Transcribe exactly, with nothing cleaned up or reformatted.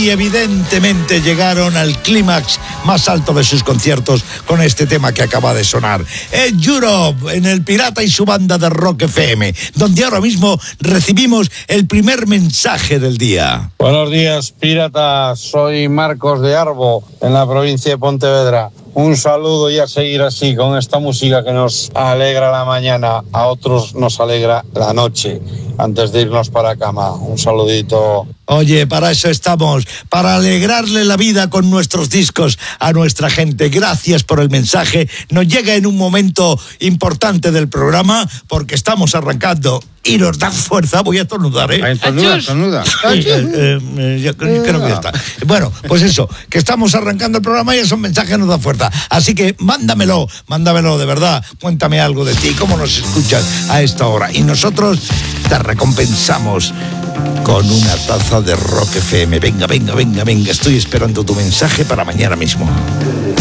y evidentemente llegaron al clímax más alto de sus conciertos con este tema que acaba de sonar. En Europe, en el Pirata y su banda de Rock F M, donde ahora mismo recibimos el primer mensaje del día. Buenos días, Pirata. Soy Marcos de Arbo, en la provincia de Pontevedra. Un saludo y a seguir así con esta música que nos alegra la mañana, a otros nos alegra la noche, antes de irnos para cama. Un saludito. Oye, para eso estamos, para alegrarle la vida con nuestros discos a nuestra gente. Gracias por el mensaje. Nos llega en un momento importante del programa porque estamos arrancando y nos da fuerza. Voy a estornudar, ¿eh? Estornuda, estornuda. Eh, eh, eh, yo creo que ya está. Bueno, pues eso, que estamos arrancando el programa y esos mensajes nos dan fuerza. Así que mándamelo, mándamelo de verdad. Cuéntame algo de ti, cómo nos escuchas a esta hora. Y nosotros te recompensamos con una taza de Rock F M. Venga, venga, venga, venga. Estoy esperando tu mensaje para mañana mismo.